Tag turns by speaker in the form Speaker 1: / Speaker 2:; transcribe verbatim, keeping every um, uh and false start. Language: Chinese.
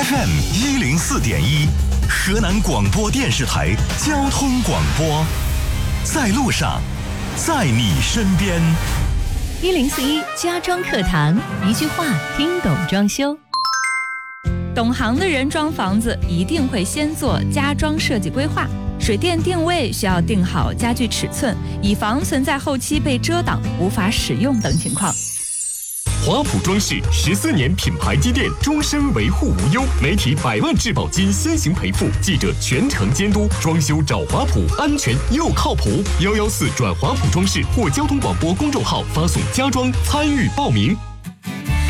Speaker 1: F M 一零四点一，河南广播电视台交通广播，在路上，在你身边。
Speaker 2: 一零四一家装课堂，一句话听懂装修。懂行的人装房子一定会先做家装设计规划，水电定位需要定好家具尺寸，以防存在后期被遮挡无法使用等情况。
Speaker 3: 华普装饰十四年品牌积淀，终身维护无忧，媒体百万质保金先行赔付，记者全程监督，装修找华普，安全又靠谱。幺幺四转华普装饰或交通广播公众号发送家装参与报名。